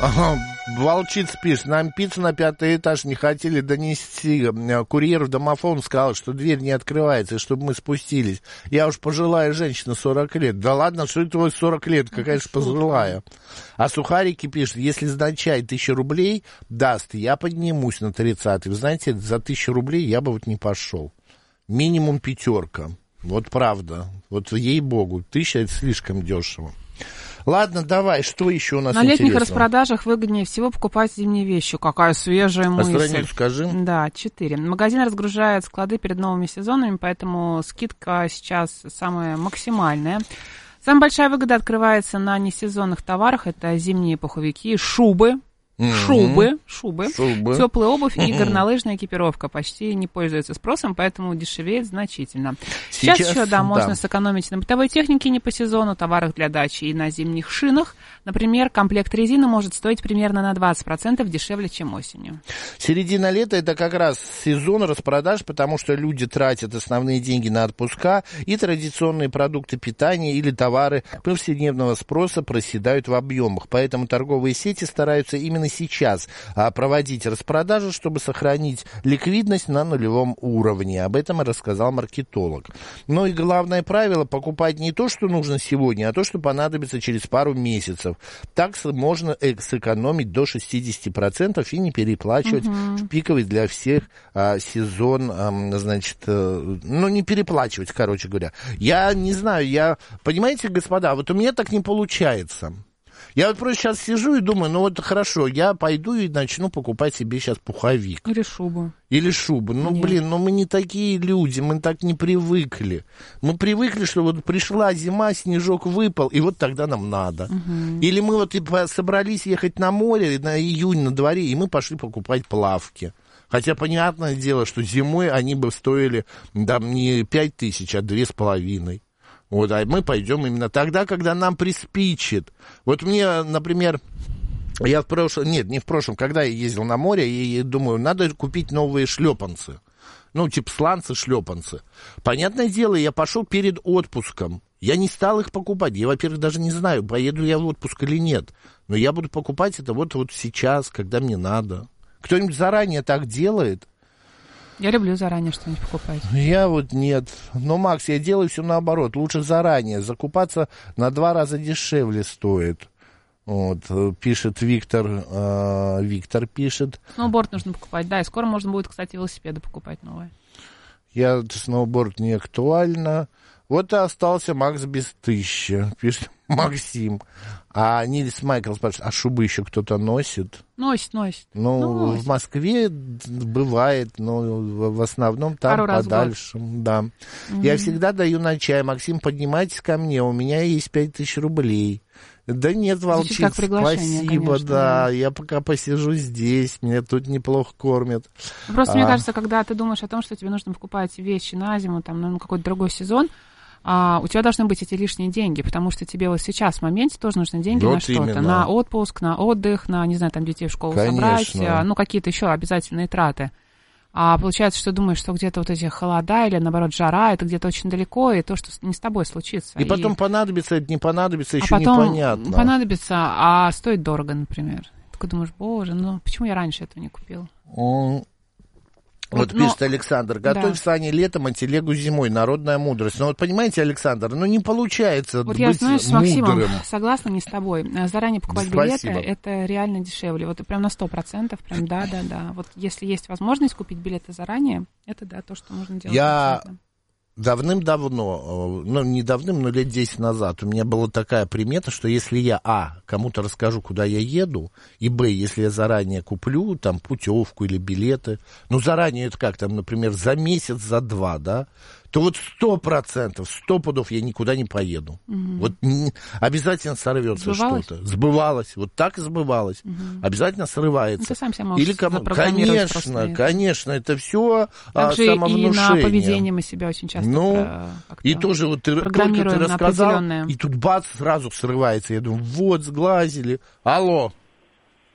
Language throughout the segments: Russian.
Волчица пишет, нам пиццу на 5-й этаж не хотели донести. Курьер в домофон сказал, что дверь не открывается, и чтобы мы спустились. Я уж пожилая женщина, 40 лет. Да ладно, что это 40 лет, какая же пожилая. А Сухарики пишет, если сдачай 1000 рублей даст, я поднимусь на 30-й. Вы знаете, за 1000 рублей я бы вот не пошел. Минимум 5. Вот правда. Вот ей-богу, 1000 это слишком дешево. Ладно, давай, что еще у нас на интересного? На летних распродажах выгоднее всего покупать зимние вещи. Какая свежая мысль. А страницу скажи. Да, 4. Магазин разгружает склады перед новыми сезонами, поэтому скидка сейчас самая максимальная. Самая большая выгода открывается на несезонных товарах. Это зимние пуховики, шубы, теплая обувь и горнолыжная экипировка почти не пользуются спросом, поэтому дешевеет значительно. Сейчас еще, можно сэкономить на бытовой технике не по сезону, товарах для дачи и на зимних шинах. Например, комплект резины может стоить примерно на 20% дешевле, чем осенью. Середина лета – это как раз сезон распродаж, потому что люди тратят основные деньги на отпуска, и традиционные продукты питания или товары повседневного спроса проседают в объемах. Поэтому торговые сети стараются именно сейчас проводить распродажи, чтобы сохранить ликвидность на нулевом уровне. Об этом и рассказал маркетолог. Ну и главное правило – покупать не то, что нужно сегодня, а то, что понадобится через пару месяцев. Так можно сэкономить до 60% и не переплачивать в пиковый для всех сезон, не переплачивать, короче говоря. Я не знаю, понимаете, господа, вот у меня так не получается. Я вот просто сейчас сижу и думаю, хорошо, я пойду и начну покупать себе сейчас пуховик. Или шубу. Мы не такие люди, мы так не привыкли. Мы привыкли, что вот пришла зима, снежок выпал, и вот тогда нам надо. Или мы собрались ехать на море, на июнь на дворе, и мы пошли покупать плавки. Хотя, понятное дело, что зимой они бы стоили не 5000, а 2500. А мы пойдем именно тогда, когда нам приспичит. Вот мне, например, когда я ездил на море, и думаю, надо купить новые шлепанцы. Сланцы-шлепанцы. Понятное дело, я пошел перед отпуском. Я не стал их покупать. Я, во-первых, даже не знаю, поеду я в отпуск или нет. Но я буду покупать это вот сейчас, когда мне надо. Кто-нибудь заранее так делает? Я люблю заранее что-нибудь покупать. Я нет. Но, Макс, я делаю все наоборот. Лучше заранее. Закупаться на 2 раза дешевле стоит. Пишет Виктор. Виктор пишет. Сноуборд нужно покупать. Да, и скоро можно будет, кстати, велосипеды покупать новые. Сноуборд не актуально. Вот и остался Макс без 1000, пишет Максим. А Нильс Майкл спрашивает, а шубы еще кто-то носит? Носит. В Москве бывает, но в основном там пару подальше. Да. Я всегда даю на чай. Максим, поднимайтесь ко мне, у меня есть 5000 рублей. Да нет, волчица, спасибо, конечно, да. Я пока посижу здесь, меня тут неплохо кормят. Просто мне кажется, когда ты думаешь о том, что тебе нужно покупать вещи на зиму, на какой-то другой сезон, у тебя должны быть эти лишние деньги, потому что тебе вот сейчас в моменте тоже нужны деньги на что-то. Именно. На отпуск, на отдых, на, детей в школу собрать, какие-то еще обязательные траты. А получается, что думаешь, что где-то вот эти холода или, наоборот, жара, это где-то очень далеко, и то, что не с тобой случится. И потом понадобится, это не понадобится, еще непонятно. Понадобится, а стоит дорого, например. Такой думаешь, боже, почему я раньше этого не купил? Пишет Александр, готовь сани летом, а телегу зимой, народная мудрость. Понимаете, Александр, не получается быть я, с Максимом мудрым. Согласна, не с тобой. Заранее покупать билеты, это реально дешевле. Прям на 100%, прям да. Вот если есть возможность купить билеты заранее, это то, что нужно делать. Я давным-давно, не давным, но лет 10 назад, у меня была такая примета, что если я, кому-то расскажу, куда я еду, и, если я заранее куплю, путевку или билеты, заранее это как, например, за месяц, за 2, да, то 100%, 100 пудов я никуда не поеду. Обязательно сорвется что-то. Сбывалось. Вот так и сбывалось. Обязательно срывается. Ты сам себя можешь Конечно, это все самовнушение. И на поведение мы себя очень часто и тоже только ты рассказал, и тут бац, сразу срывается. Я думаю, сглазили. Алло.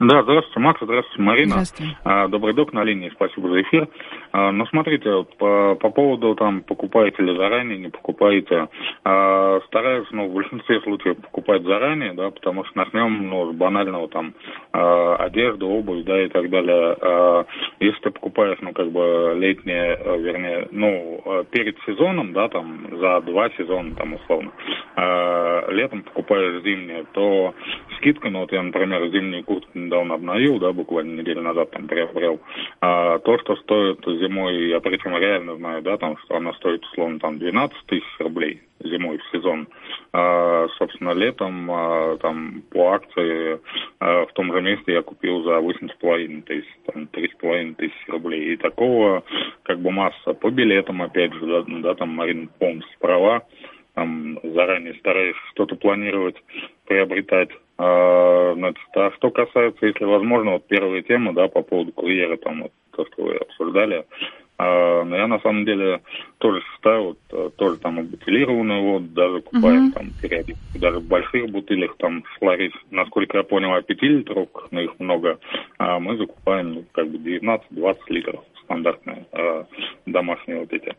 Да, здравствуйте, Макс, здравствуйте, Марина. Здравствуйте. Добрый док на линии, спасибо за эфир. Ну, смотрите, по поводу, там, покупаете ли заранее, не покупаете, стараюсь, в большинстве случаев покупать заранее, да, потому что начнем, с банального, там, одежду, обувь, да, и так далее. Если ты покупаешь, летнее, вернее, перед сезоном, да, там, за 2 сезона, там, условно, летом покупаешь зимнее, то скидка, я, например, зимнюю куртку недавно обновил, да, буквально неделю назад там приобрел. То, что стоит зимой, я причем реально знаю, да, там, что она стоит, условно, там, 12 тысяч рублей зимой в сезон. Собственно, летом, там, по акции в том же месте я купил за 8,5 тысяч, там, 3,5 тысячи рублей. И такого, масса. По билетам, опять же, да, там, Марина, полностью права. Там заранее стараюсь что-то планировать, приобретать. Значит, а что касается, если возможно, первая тема, да, по поводу курьера, там, то, что вы обсуждали, но я на самом деле тоже считаю, тоже там и бутилированную воду даже купаем, там, периодически, даже в больших бутылях, там, Сларис, насколько я понял, 5-литровок, но их много, мы закупаем, 19-20 литров. Стандартные, домашние вот эти.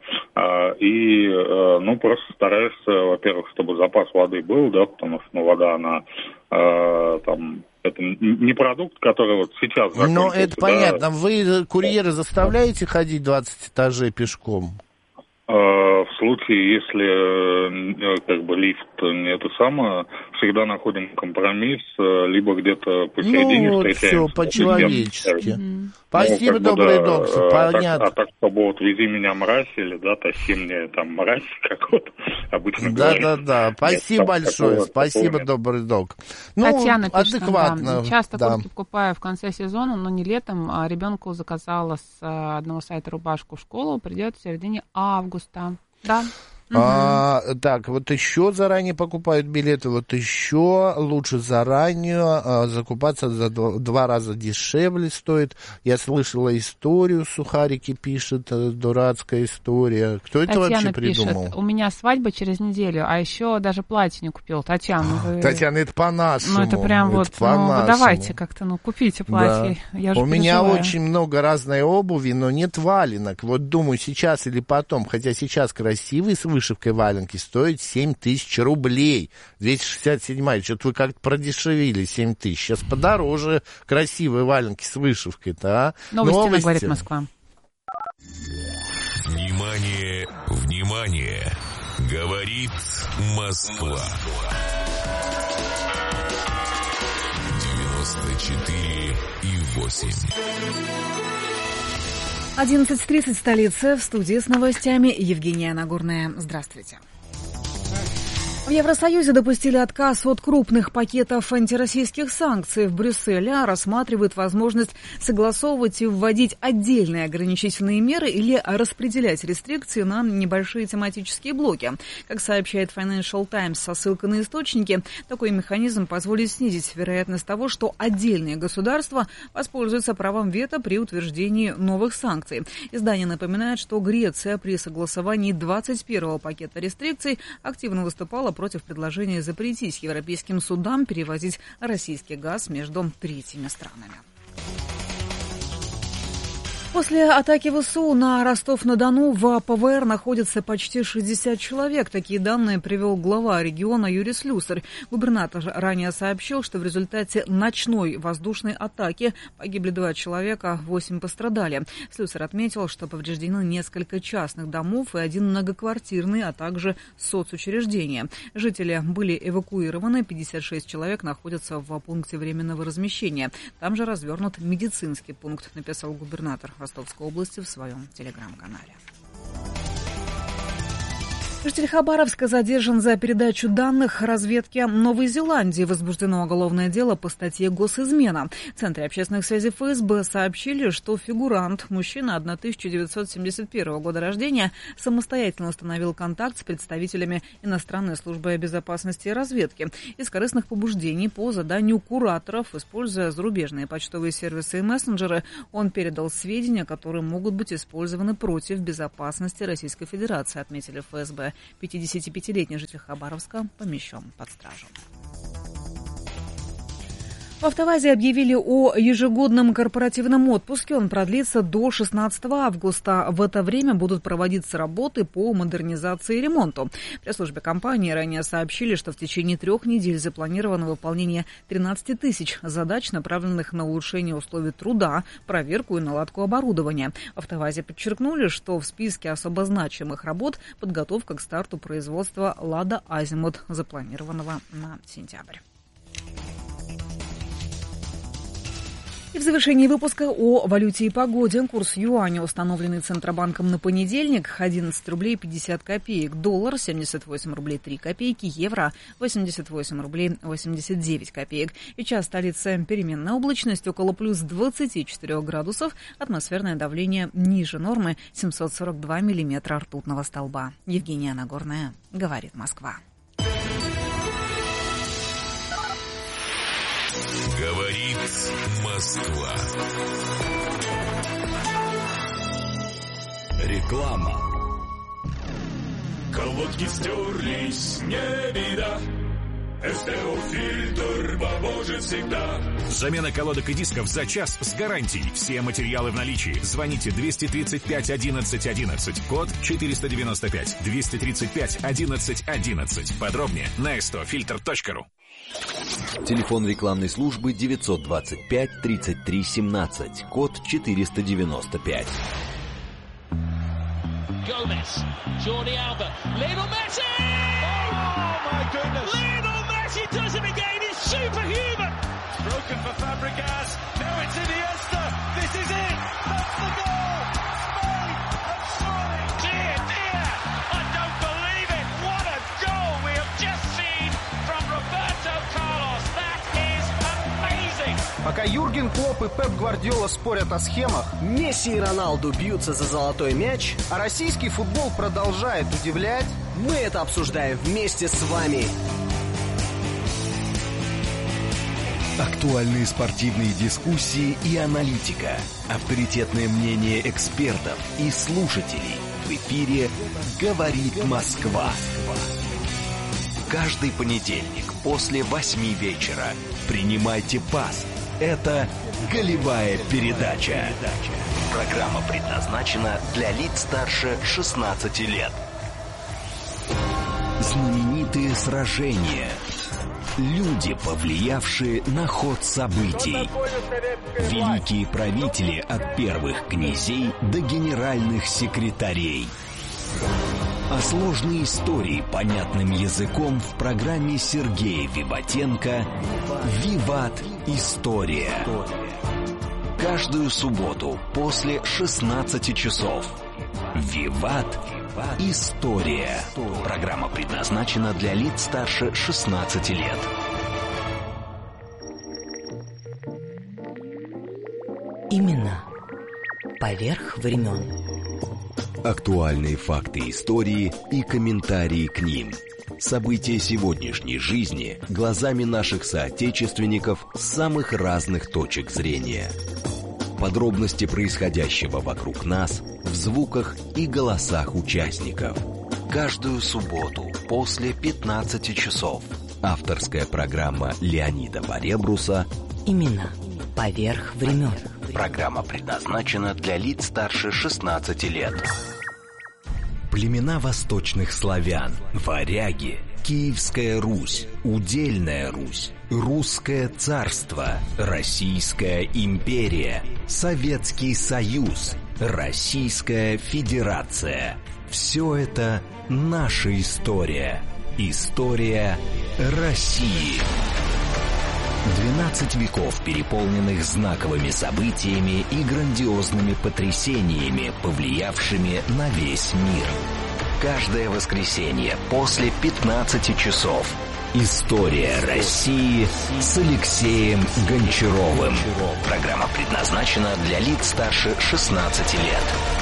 Просто стараешься, во-первых, чтобы запас воды был, да, потому что, вода, она там, это не продукт, который вот сейчас закончился. Ну, это понятно. Вы курьеры заставляете ходить 20 этажей пешком? В случае, если лифт не это самое, всегда находим компромисс, либо где-то посередине встречаемся. Все по-человечески. Спасибо, добрый доктор, понятно. Так, чтобы вот вези меня мразь, или, да, тащи мне там мразь, как вот обычно говорят. Да, спасибо большое, спасибо, добрый док. Татьяна пишет, адекватно. Часто куртки покупаю в конце сезона, но не летом, а ребенку заказала с одного сайта рубашку в школу, придет в середине августа. Да. Так, вот еще заранее покупают билеты, вот еще лучше заранее закупаться за 2 раза дешевле стоит. Я слышала историю, Сухарики пишет, дурацкая история. Кто это вообще придумал? Пишет, у меня свадьба через неделю, а еще даже платье не купил. Татьяна, Татьяна, это по-нашему. Это прям вот, давайте как-то, купите платье. Да. Я же у меня очень много разной обуви, но нет валенок. Вот думаю, сейчас или потом, хотя сейчас красивый с вышивкой валенки стоит 7 тысяч рублей. 267-я. Что-то вы как-то продешевили 7 тысяч. Сейчас подороже красивые валенки с вышивкой-то, а? Новости. Говорит Москва. Внимание, внимание! Говорит Москва. 94,8. 11:30, столица, в студии с новостями Евгения Нагорная. Здравствуйте. В Евросоюзе допустили отказ от крупных пакетов антироссийских санкций. В Брюсселе рассматривают возможность согласовывать и вводить отдельные ограничительные меры или распределять рестрикции на небольшие тематические блоки. Как сообщает Financial Times со ссылкой на источники, такой механизм позволит снизить вероятность того, что отдельные государства воспользуются правом вето при утверждении новых санкций. Издание напоминает, что Греция при согласовании 21-го пакета рестрикций активно выступала против предложения запретить европейским судам перевозить российский газ между третьими странами. После атаки ВСУ на Ростов-на-Дону в ПВР находится почти 60 человек. Такие данные привел глава региона Юрий Слюсарь. Губернатор ранее сообщил, что в результате ночной воздушной атаки погибли 2 человека, 8 пострадали. Слюсарь отметил, что повреждены несколько частных домов и 1 многоквартирный, а также соцучреждения. Жители были эвакуированы, 56 человек находятся в пункте временного размещения. Там же развернут медицинский пункт, написал губернатор Ростовской области в своем телеграм-канале. Житель Хабаровска задержан за передачу данных разведке Новой Зеландии. Возбуждено уголовное дело по статье «Госизмена». В Центре общественных связей ФСБ сообщили, что фигурант, мужчина 1971 года рождения, самостоятельно установил контакт с представителями иностранной службы безопасности и разведки. Из корыстных побуждений по заданию кураторов, используя зарубежные почтовые сервисы и мессенджеры, он передал сведения, которые могут быть использованы против безопасности Российской Федерации, отметили ФСБ. 55-летний житель Хабаровска помещен под стражу. В «АвтоВАЗе» объявили о ежегодном корпоративном отпуске. Он продлится до 16 августа. В это время будут проводиться работы по модернизации и ремонту. В пресс-службе компании ранее сообщили, что в течение 3 недель запланировано выполнение 13 тысяч задач, направленных на улучшение условий труда, проверку и наладку оборудования. В «АвтоВАЗе» подчеркнули, что в списке особо значимых работ подготовка к старту производства «Лада Азимут», запланированного на сентябрь. И в завершении выпуска о валюте и погоде. Курс юаня, установленный Центробанком на понедельник, 11 рублей 50 копеек. Доллар 78 рублей 3 копейки. Евро 88 рублей 89 копеек. Сейчас столица переменная облачность, около плюс 24 градусов. Атмосферное давление ниже нормы, 742 миллиметра ртутного столба. Евгения Нагорная, говорит Москва. Говорит Москва. Реклама. Колодки стерлись, не беда. СТО-фильтр поможет всегда. Замена колодок и дисков за час с гарантией. Все материалы в наличии. Звоните 235 11 11. Код 495. 235 11 11. Подробнее на stofilter.ru. Телефон рекламной службы 925 33 17. Код 495. Gomez, Jordi Alba, Lionel Messi! Oh my goodness! Lionel Messi does it again, it's superhuman! Broken for Fabregas, now it's Iniesta, this is it! That's the goal! Spain have scored! Dear, dear, I don't believe it! What a goal we have just seen from Roberto Carlos! That is amazing! Пока Юрген Клопп и Пеп Гвардиола спорят о схемах, Месси и Роналду бьются за золотой мяч, а российский футбол продолжает удивлять, мы это обсуждаем вместе с вами. Актуальные спортивные дискуссии и аналитика. Авторитетное мнение экспертов и слушателей. В эфире «Говорит Москва». Каждый понедельник после 8 вечера принимайте пас. Это «Голевая передача». Программа предназначена для лиц старше 16 лет. Знаменитые сражения. Люди, повлиявшие на ход событий. Великие правители от первых князей до генеральных секретарей. А сложные истории понятным языком в программе Сергея Виватенко «Виват. История». Каждую субботу после 16 часов. «Виват. История». Программа предназначена для лиц старше 16 лет. Именно поверх времен. Актуальные факты истории и комментарии к ним. События сегодняшней жизни глазами наших соотечественников с самых разных точек зрения. Подробности происходящего вокруг нас в звуках и голосах участников. Каждую субботу после 15 часов. Авторская программа Леонида Баребруса «Именно поверх времен». Программа предназначена для лиц старше 16 лет. Племена восточных славян, варяги, Киевская Русь, Удельная Русь, Русское царство, Российская империя, Советский Союз, Российская Федерация. Все это наша история. История России. 12 веков, переполненных знаковыми событиями и грандиозными потрясениями, повлиявшими на весь мир. Каждое воскресенье после 15 часов. История России с Алексеем Гончаровым. Программа предназначена для лиц старше 16 лет.